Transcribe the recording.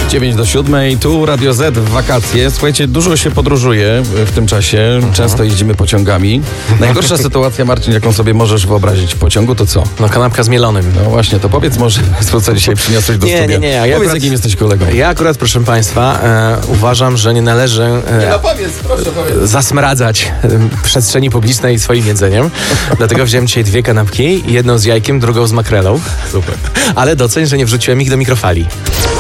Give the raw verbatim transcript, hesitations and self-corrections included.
dziewięć do siódmej, tu Radio Z w wakacje. Słuchajcie, dużo się podróżuje w tym czasie. Mhm. Często jeździmy pociągami. Najgorsza sytuacja, Marcin, jaką sobie możesz wyobrazić w pociągu, to co? No kanapka z mielonym. No właśnie, to powiedz może, co dzisiaj przyniosłeś do nie, studia. Nie, nie, nie. Ja Powiedz, akurat, jakim jesteś kolegą. Ja akurat, proszę Państwa, e, uważam, że nie należy e, Nie, no powiedz, proszę, powiedz. zasmradzać e, przestrzeni publicznej swoim jedzeniem. Dlatego wziąłem dzisiaj dwie kanapki. Jedną z jajkiem, drugą z makrelą. Super. Ale doceń, że nie wrzuciłem ich do mikrofali.